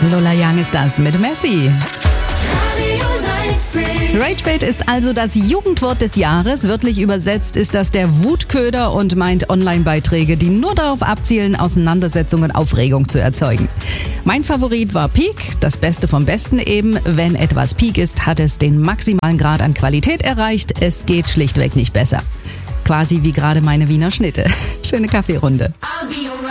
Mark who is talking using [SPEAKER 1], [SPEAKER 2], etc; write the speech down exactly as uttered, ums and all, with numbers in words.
[SPEAKER 1] Lola Young ist das mit Messi. Ragebait ist also das Jugendwort des Jahres. Wörtlich übersetzt ist das der Wutköder und meint Online-Beiträge, die nur darauf abzielen, Auseinandersetzungen und Aufregung zu erzeugen. Mein Favorit war Peak, das Beste vom Besten eben. Wenn etwas Peak ist, hat es den maximalen Grad an Qualität erreicht. Es geht schlichtweg nicht besser. Quasi wie gerade meine Wiener Schnitte. Schöne Kaffeerunde.